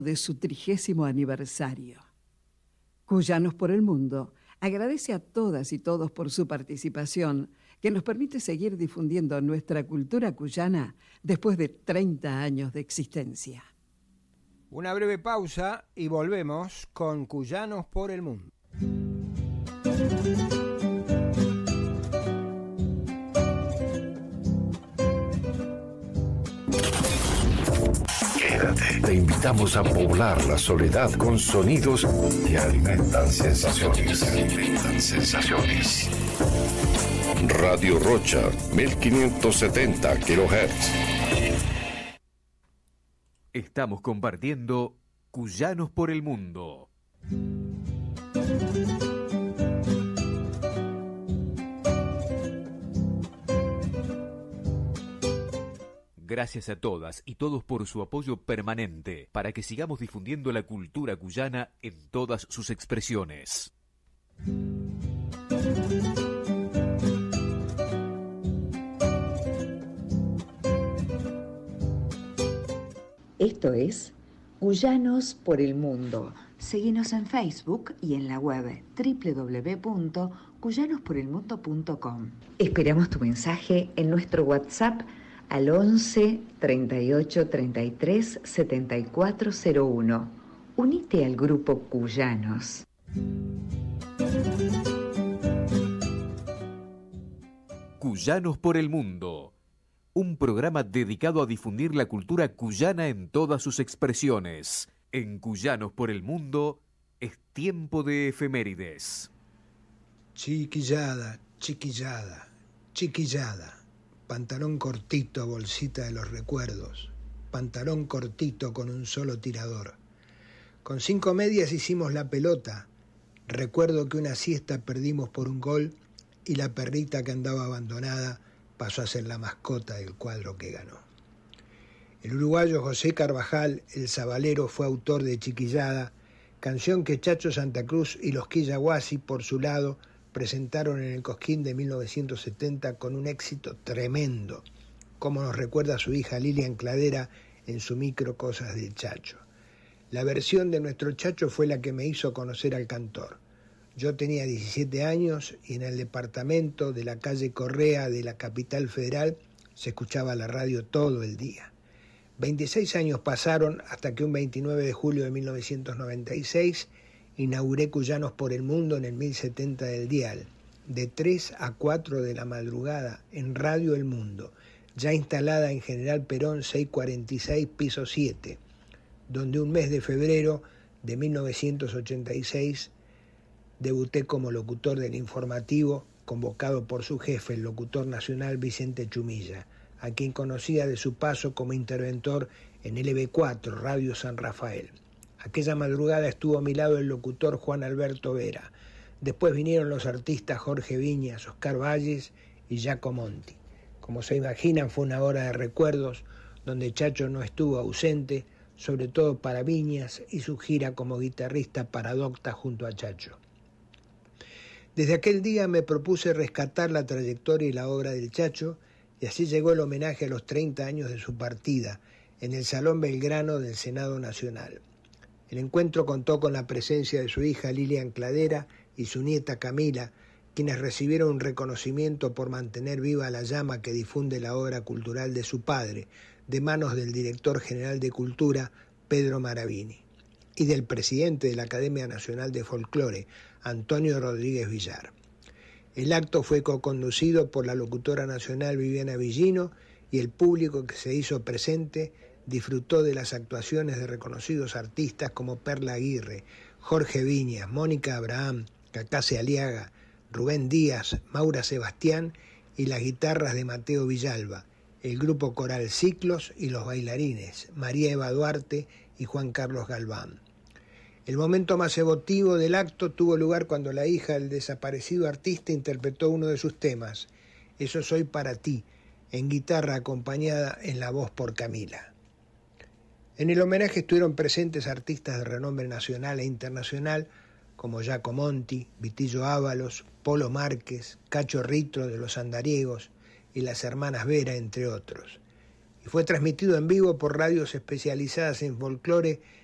de su 30º aniversario. Cuyanos por el Mundo agradece a todas y todos por su participación, que nos permite seguir difundiendo nuestra cultura cuyana después de 30 años de existencia. Una breve pausa y volvemos con Cuyanos por el Mundo. Quédate. Te invitamos a poblar la soledad con sonidos que alimentan sensaciones. Radio Rocha, 1570 kHz. Estamos compartiendo Cuyanos por el Mundo. Gracias a todas y todos por su apoyo permanente para que sigamos difundiendo la cultura cuyana en todas sus expresiones. Esto es Cuyanos por el Mundo. Seguinos en Facebook y en la web www.cuyanosporelmundo.com. Esperamos tu mensaje en nuestro WhatsApp al 11 38 33 7401. Unite al grupo Cuyanos. Cuyanos por el Mundo. Un programa dedicado a difundir la cultura cuyana en todas sus expresiones. En Cuyanos por el Mundo es tiempo de efemérides. Chiquillada, chiquillada, chiquillada. Pantalón cortito, bolsita de los recuerdos. Pantalón cortito con un solo tirador. Con 5 medias hicimos la pelota. Recuerdo que una siesta perdimos por un gol y la perrita que andaba abandonada pasó a ser la mascota del cuadro que ganó. El uruguayo José Carvajal, el sabalero, fue autor de Chiquillada, canción que Chacho Santa Cruz y los Quillahuasi, por su lado, presentaron en el Cosquín de 1970 con un éxito tremendo, como nos recuerda su hija Lilian Cladera en su micro Cosas del Chacho. La versión de nuestro Chacho fue la que me hizo conocer al cantor. Yo tenía 17 años y en el departamento de la calle Correa de la capital federal se escuchaba la radio todo el día. 26 años pasaron hasta que un 29 de julio de 1996 inauguré Cuyanos por el Mundo en el 1070 del dial, de 3 a 4 de la madrugada en Radio El Mundo, ya instalada en General Perón 646, piso 7, donde un mes de febrero de 1986 debuté como locutor del informativo, convocado por su jefe, el locutor nacional Vicente Chumilla, a quien conocía de su paso como interventor en LB4, Radio San Rafael. Aquella madrugada estuvo a mi lado el locutor Juan Alberto Vera. Después vinieron los artistas Jorge Viñas, Oscar Valles y Giacomo Monti. Como se imaginan, fue una hora de recuerdos donde Chacho no estuvo ausente, sobre todo para Viñas y su gira como guitarrista para Docta junto a Chacho. Desde aquel día me propuse rescatar la trayectoria y la obra del Chacho, y así llegó el homenaje a los 30 años de su partida en el Salón Belgrano del Senado Nacional. El encuentro contó con la presencia de su hija Lilian Cladera y su nieta Camila, quienes recibieron un reconocimiento por mantener viva la llama que difunde la obra cultural de su padre, de manos del director general de Cultura, Pedro Maravini, y del presidente de la Academia Nacional de Folclore, Antonio Rodríguez Villar. El acto fue co-conducido por la locutora nacional Viviana Villino y el público que se hizo presente disfrutó de las actuaciones de reconocidos artistas como Perla Aguirre, Jorge Viñas, Mónica Abraham, Cacase Aliaga, Rubén Díaz, Maura Sebastián y las guitarras de Mateo Villalba, el grupo coral Ciclos y los bailarines María Eva Duarte y Juan Carlos Galván. El momento más emotivo del acto tuvo lugar cuando la hija del desaparecido artista interpretó uno de sus temas, Eso soy para ti, en guitarra acompañada en la voz por Camila. En el homenaje estuvieron presentes artistas de renombre nacional e internacional como Giacomo Monti, Vitillo Ábalos, Polo Márquez, Cacho Ritro de los Andariegos y las hermanas Vera, entre otros. Y fue transmitido en vivo por radios especializadas en folclore